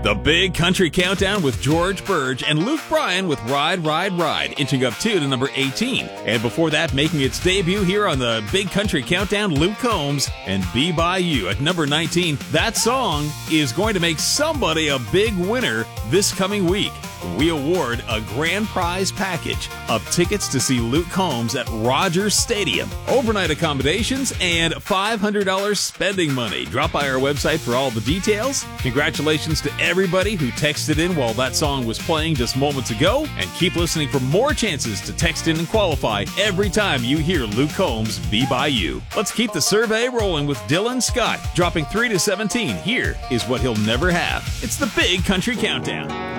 The Big Country Countdown with George Burge and Luke Bryan with Ride, Ride, Ride, inching up 2 to number 18. And before that, making its debut here on the Big Country Countdown, Luke Combs and Be By You at number 19. That song is going to make somebody a big winner this coming week. We award a grand prize package of tickets to see Luke Combs at Rogers Stadium, overnight accommodations, and $500 spending money. Drop by our website for all the details. Congratulations to everybody who texted in while that song was playing just moments ago, and keep listening for more chances to text in and qualify every time you hear Luke Combs Be By You. Let's keep the survey rolling with Dylan Scott, dropping 3 to 17. Here is what he'll never have. It's the Big Country Countdown.